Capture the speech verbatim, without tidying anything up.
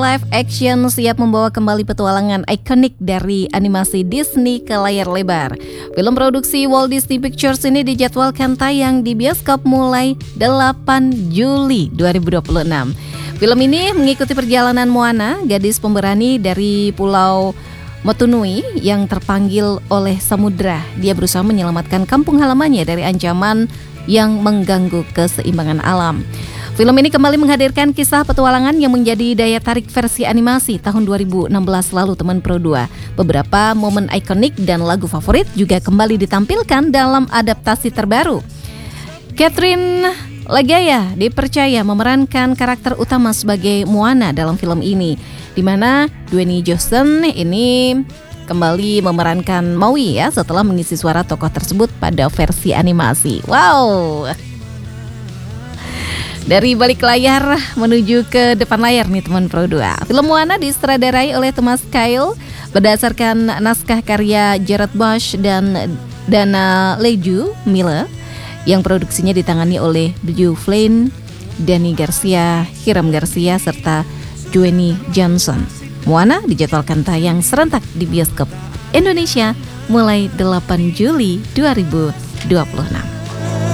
Live action siap membawa kembali petualangan ikonik dari animasi Disney ke layar lebar. Film produksi Walt Disney Pictures ini dijadwalkan tayang di bioskop mulai delapan Juli dua ribu dua puluh enam. Film ini mengikuti perjalanan Moana, gadis pemberani dari Pulau Motunui yang terpanggil oleh samudra. Dia berusaha menyelamatkan kampung halamannya dari ancaman yang mengganggu keseimbangan alam. Film ini kembali menghadirkan kisah petualangan yang menjadi daya tarik versi animasi tahun dua ribu enam belas lalu, teman Pro dua. Beberapa momen ikonik dan lagu favorit juga kembali ditampilkan dalam adaptasi terbaru. Catherine Lagaya dipercaya memerankan karakter utama sebagai Moana dalam film ini, di mana Dwayne Johnson ini kembali memerankan Maui ya setelah mengisi suara tokoh tersebut pada versi animasi. Wow. Dari balik layar menuju ke depan layar nih teman Pro dua. Film Moana disutradarai oleh Thomas Kail berdasarkan naskah karya Gerard Bush dan Dana Leju Miller yang produksinya ditangani oleh Blue Flynn, Danny Garcia, Hiram Garcia serta Dwayne Johnson. Moana dijadwalkan tayang serentak di bioskop Indonesia mulai delapan Juli dua ribu dua puluh enam.